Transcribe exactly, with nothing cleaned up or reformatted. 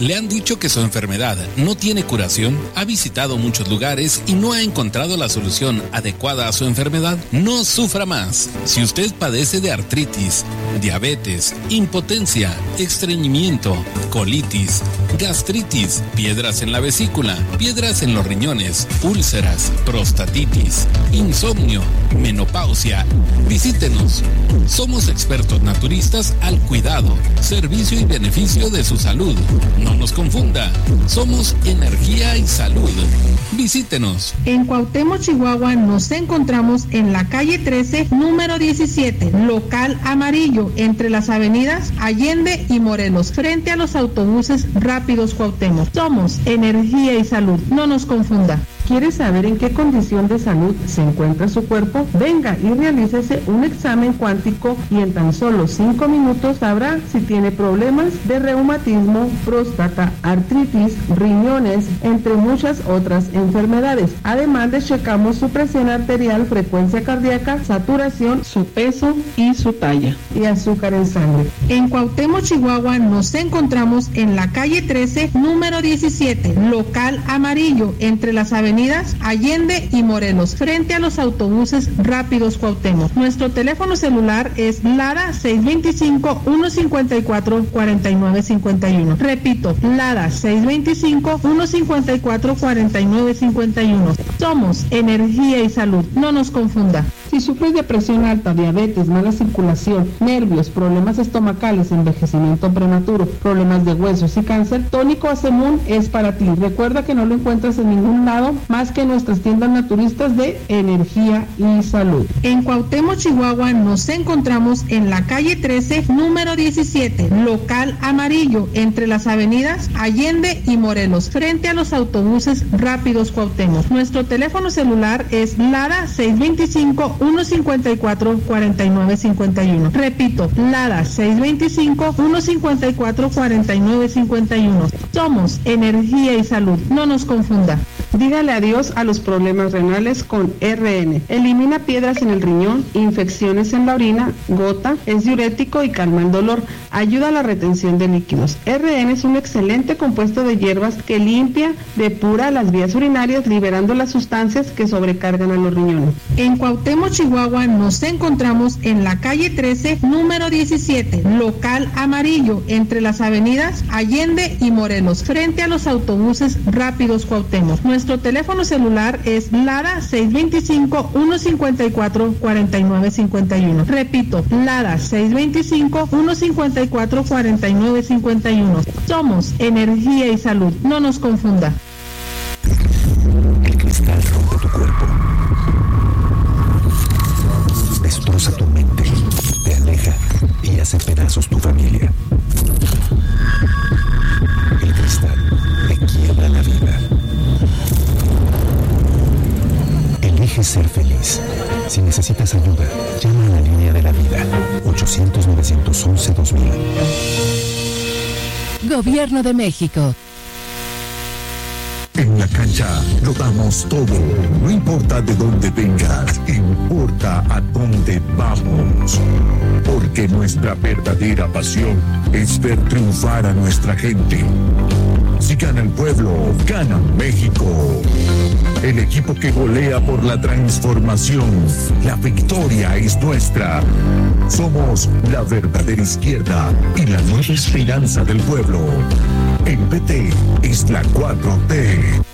¿Le han dicho que su enfermedad no tiene curación? ¿Ha visitado muchos lugares y no ha encontrado la solución adecuada a su enfermedad? No sufra más. Si usted padece de artritis, diabetes, impotencia, estreñimiento, colitis, gastritis, piedras en la vesícula, piedras en los riñones, úlceras, prostatitis, insomnio, menopausia, visítenos. Somos expertos naturistas al cuidado, servicio y beneficio de su salud. No nos confunda, somos energía y salud. Visítenos. En Cuauhtémoc, Chihuahua, nos encontramos en la calle trece, número diecisiete, local amarillo, entre las avenidas Allende y Morelos, frente a los autobuses rápidos Cuauhtémoc. Somos energía y salud, no nos confunda. ¿Quiere saber en qué condición de salud se encuentra su cuerpo? Venga y realícese un examen cuántico y en tan solo cinco minutos sabrá si tiene problemas de reumatismo, próstata, artritis, riñones, entre muchas otras enfermedades. Además le checamos su presión arterial, frecuencia cardíaca, saturación, su peso y su talla y azúcar en sangre. En Cuauhtémoc, Chihuahua, nos encontramos en la calle trece, número diecisiete, local amarillo, entre las avenidas Allende y Morelos, frente a los autobuses rápidos Cuauhtémoc. Nuestro teléfono celular es LADA seis dos cinco, uno cinco cuatro, cuatro nueve cinco uno. Repito, LADA seis dos cinco, uno cinco cuatro, cuatro nueve cinco uno. Somos energía y salud, no nos confunda. Si sufres de presión alta, diabetes, mala circulación, nervios, problemas estomacales, envejecimiento prematuro, problemas de huesos y cáncer, Tónico Asemun es para ti. Recuerda que no lo encuentras en ningún lado más que en nuestras tiendas naturistas de energía y salud. En Cuauhtémoc, Chihuahua, nos encontramos en la calle trece, número diecisiete, local amarillo, entre las avenidas Allende y Morelos, frente a los autobuses rápidos Cuauhtémoc. Nuestro teléfono celular es LADA seis dos cinco, uno cinco cuatro, cuatro nueve cinco uno. Repito, LADA seis dos cinco, uno cinco cuatro, cuatro nueve cinco uno. Somos energía y salud, no nos confunda. Dígale adiós a los problemas renales con R N. Elimina piedras en el riñón, infecciones en la orina, gota, es diurético y calma el dolor. Ayuda a la retención de líquidos. R N es un excelente compuesto de hierbas que limpia, depura las vías urinarias, liberando las sustancias que sobrecargan a los riñones. En Cuauhtémoc, Chihuahua, nos encontramos en la calle trece, número diecisiete, local amarillo, entre las avenidas Allende y Morelos, frente a los autobuses rápidos Cuauhtémoc. Nuestro teléfono celular es LADA seis dos cinco, uno cinco cuatro, cuatro nueve cinco uno. Repito, LADA seis dos cinco, uno cinco cuatro, cuatro nueve cinco uno. Somos energía y salud, no nos confunda. El cristal rompe tu cuerpo, destroza tu mente, te aleja y hace pedazos tu familia. El cristal te quiebra la vida. Elige ser feliz. Si necesitas ayuda, llama a la línea de la vida. ochocientos, novecientos once, dos mil. Gobierno de México. En la cancha lo damos todo. No importa de dónde vengas, importa a dónde vamos. Porque nuestra verdadera pasión es ver triunfar a nuestra gente. Si gana el pueblo, gana México. El equipo que golea por la transformación. La victoria es nuestra. Somos la verdadera izquierda y la nueva esperanza del pueblo. El P T es la cuatro T.